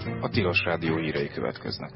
A Tilos Rádió hírei következnek.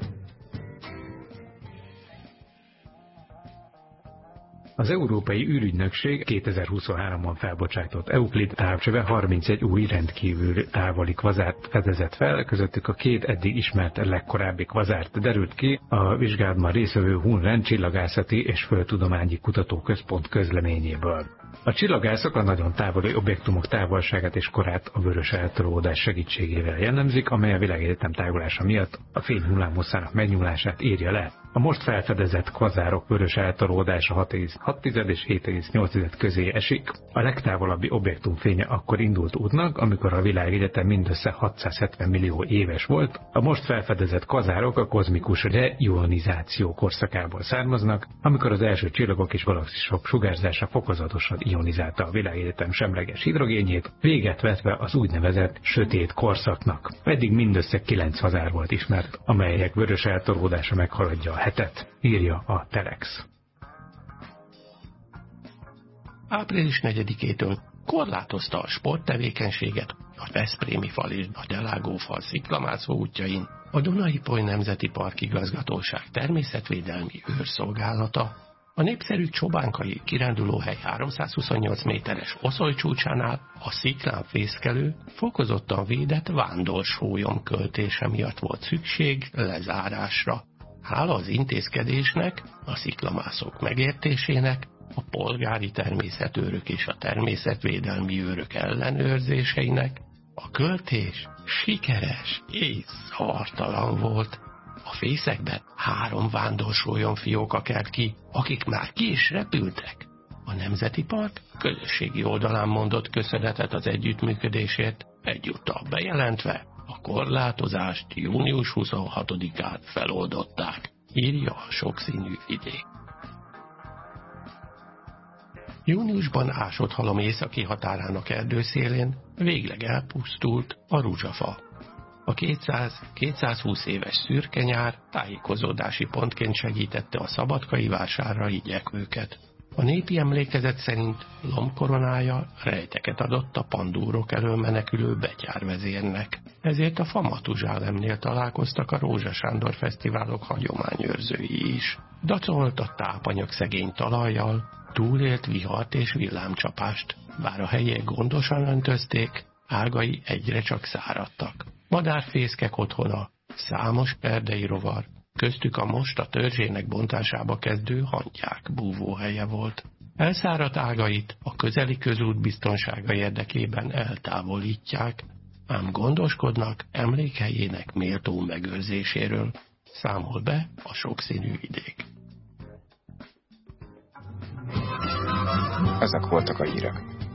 Az Európai űrügynökség 2023-ban felbocsátott Euclid távcsöve 31 új rendkívül távoli kvazárt fedezett fel, közöttük a két eddig ismert legkorábbi kvazárt derült ki a vizsgálatban résztvevő Hun Csillagászati és Földtudományi Kutatóközpont közleményéből. A csillagászok a nagyon távoli objektumok távolságát és korát a vörös eltolódás segítségével jellemzik, amely a világegyetem tágulása miatt a fény hullámhosszának megnyúlását írja le. A most felfedezett kvazárok vörös eltolódása 6,6 és 7,8 közé esik. A legtávolabbi objektum fénye akkor indult útnak, amikor a világegyetem mindössze 670 millió éves volt. A most felfedezett kvazárok a kozmikus reionizáció korszakából származnak, amikor az első csillagok és galaxisok sugárzása fokozatosan ionizálta a világegyetem semleges hidrogénjét, véget vetve az úgynevezett sötét korszaknak. Eddig mindössze 9 kvazár volt ismert, amelyek vörös eltolódása meghaladja a hetet, írja a Telex. Április 4-től korlátozta a sporttevékenységet a Veszprémi fal és a Delágó fal sziklamászó útjain a Duna-Ipoly Nemzeti Park Igazgatóság természetvédelmi őrszolgálata. A népszerű Csobánkai kirándulóhely 328 méteres oszolycsúcsánál a sziklán fészkelő, fokozottan védett vándorshólyom költése miatt volt szükség lezárásra. Hála az intézkedésnek, a sziklamászók megértésének, a polgári természetőrök és a természetvédelmi őrök ellenőrzéseinek, a költés sikeres és szartalan volt. A fészekben 3 vándorshólyom fióka kelt ki, akik már ki is repültek. A Nemzeti Park közösségi oldalán mondott köszönetet az együttműködésért, egyúttal bejelentve, a korlátozást június 26-án feloldották, írja a sokszínű vidék. Júniusban Ásott-halom északi határának erdőszélén végleg elpusztult a rúzsafa. A 200-220 éves szürke nyár tájékozódási pontként segítette a szabadkai vásárra igyekvőket. A népi emlékezet szerint lombkoronája rejteket adott a pandúrok elől menekülő betyárvezérnek. Ezért a Famatuzsálemnél találkoztak a Rózsa Sándor fesztiválok hagyományőrzői is. Dacolt a tápanyag szegény talajjal, túlélt vihart és villámcsapást, bár a helyiek gondosan öntözték, ágai egyre csak száradtak. Madárfészkek otthona, számos perdei rovar, köztük a most a törzsének bontásába kezdő hantyák búvóhelye volt. Elszáradt ágait a közeli közút biztonsága érdekében eltávolítják, ám gondoskodnak emlékhelyének méltó megőrzéséről, számol be a sokszínű vidék. Ezek voltak a hírek.